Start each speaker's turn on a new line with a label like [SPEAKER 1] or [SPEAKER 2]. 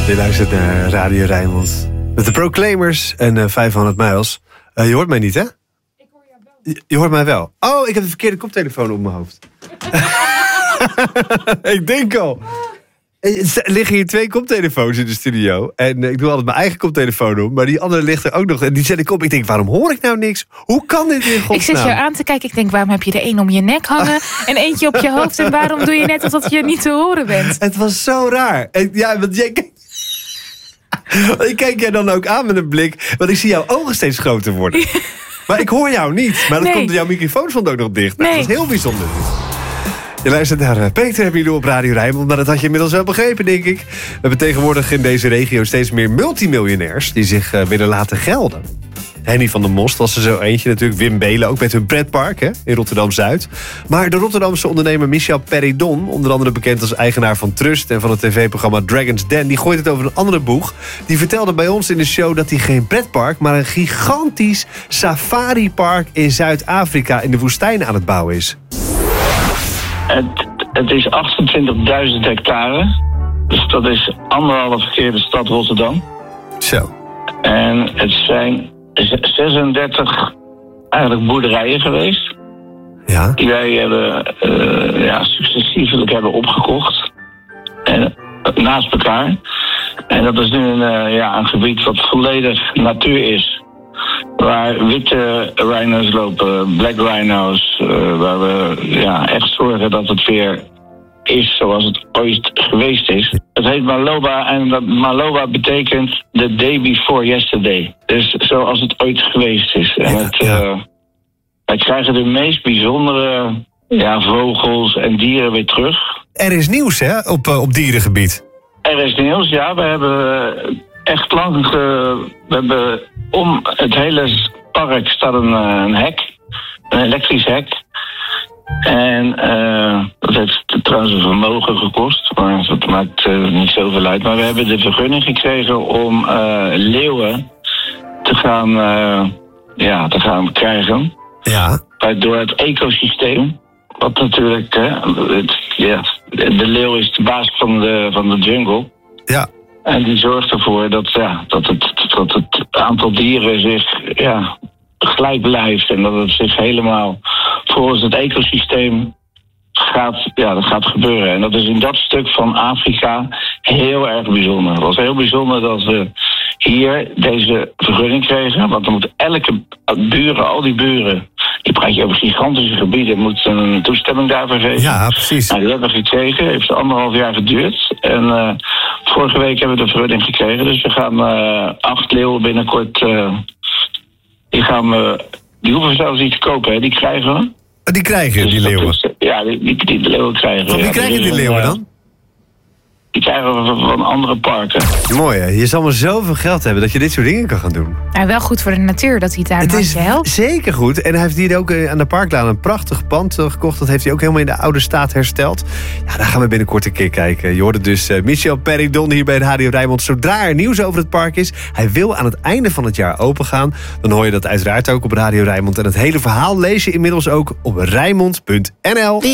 [SPEAKER 1] Je luistert naar Radio Rijnmond. Met de Proclaimers en 500 Miles. Je hoort mij niet, hè?
[SPEAKER 2] Ik hoor jou wel.
[SPEAKER 1] Je hoort mij wel. Oh, ik heb de verkeerde koptelefoon op mijn hoofd. Ik denk al. Er liggen hier 2 koptelefoons in de studio. En ik doe altijd mijn eigen koptelefoon op. Maar die andere ligt er ook nog. En die zet ik op. Ik denk, waarom hoor ik nou niks? Hoe kan dit in godsnaam?
[SPEAKER 2] Ik zit jou aan te kijken. Ik denk, waarom heb je er 1 om je nek hangen en eentje op je hoofd? En waarom doe je net alsof je niet te horen bent?
[SPEAKER 1] Het was zo raar. En, ja, want jij... Ik kijk jij dan ook aan met een blik. Want ik zie jouw ogen steeds groter worden. Maar ik hoor jou niet. Maar dat komt door jouw microfoon stond ook nog dicht. Nou, dat is heel bijzonder. Je luistert naar Peter en Milou op Radio Rijnmond. Maar dat had je inmiddels wel begrepen, denk ik. We hebben tegenwoordig in deze regio steeds meer multimiljonairs die zich willen laten gelden. Henny van der Most was er zo eentje natuurlijk. Wim Beelen ook met hun pretpark hè, in Rotterdam-Zuid. Maar de Rotterdamse ondernemer Michel Peridon, onder andere bekend als eigenaar van Trust en van het tv-programma Dragon's Den, die gooit het over een andere boeg. Die vertelde bij ons in de show dat hij geen pretpark, maar een gigantisch safaripark in Zuid-Afrika in de woestijn aan het bouwen is.
[SPEAKER 3] Het is 28.000 hectare. Dus dat is 1,5 keer de stad Rotterdam.
[SPEAKER 1] Zo.
[SPEAKER 3] En het zijn 36 eigenlijk boerderijen geweest.
[SPEAKER 1] Ja.
[SPEAKER 3] Die wij hebben successievelijk hebben opgekocht. En, naast elkaar. En dat is nu een gebied wat volledig natuur is. Waar witte rhino's lopen, black rhino's. Waar we echt zorgen dat het weer is zoals het ooit geweest is. Het heet Maloba en dat Maloba betekent the day before yesterday. Dus zoals het ooit geweest is. En wij krijgen de meest bijzondere vogels en dieren weer terug.
[SPEAKER 1] Er is nieuws hè, op dierengebied.
[SPEAKER 3] Er is nieuws, ja. We hebben echt we hebben om het hele park staat een hek. Een elektrisch hek. En dat heeft trouwens een vermogen gekost, maar dat maakt niet zoveel uit. Maar we hebben de vergunning gekregen om leeuwen te gaan krijgen.
[SPEAKER 1] Ja.
[SPEAKER 3] Door het ecosysteem. Wat natuurlijk, de leeuw is de baas van de jungle.
[SPEAKER 1] Ja.
[SPEAKER 3] En die zorgt ervoor dat het aantal dieren zich gelijk blijft. En dat het zich helemaal volgens het ecosysteem gaat gebeuren. En dat is in dat stuk van Afrika heel erg bijzonder. Het was heel bijzonder dat we hier deze vergunning kregen. Want dan moet al die buren, die praat je over gigantische gebieden, moeten een toestemming daarvoor geven.
[SPEAKER 1] Ja, precies.
[SPEAKER 3] Nou, die hebben we gekregen. Heeft 1,5 jaar geduurd. En vorige week hebben we de vergunning gekregen. Dus we gaan 8 leeuwen binnenkort. Die hoeven we zelfs niet te kopen, hè? Die krijgen we.
[SPEAKER 1] Die krijgen
[SPEAKER 3] dus
[SPEAKER 1] die leeuwen?
[SPEAKER 3] Die leeuwen krijgen we.
[SPEAKER 1] Van wie krijgen die leeuwen dan?
[SPEAKER 3] Die krijgen we van andere parken.
[SPEAKER 1] Mooi hè, je zal maar zoveel geld hebben dat je dit soort dingen kan gaan doen.
[SPEAKER 2] Nou, wel goed voor de natuur dat hij het daar een handje helpt.
[SPEAKER 1] Zeker goed. En hij heeft hier ook aan de Parklaan een prachtig pand gekocht. Dat heeft hij ook helemaal in de oude staat hersteld. Ja, daar gaan we binnenkort een keer kijken. Je hoorde dus Michel Peridon hier bij Radio Rijnmond. Zodra er nieuws over het park is, hij wil aan het einde van het jaar opengaan. Dan hoor je dat uiteraard ook op Radio Rijnmond. En het hele verhaal lees je inmiddels ook op Rijnmond.nl.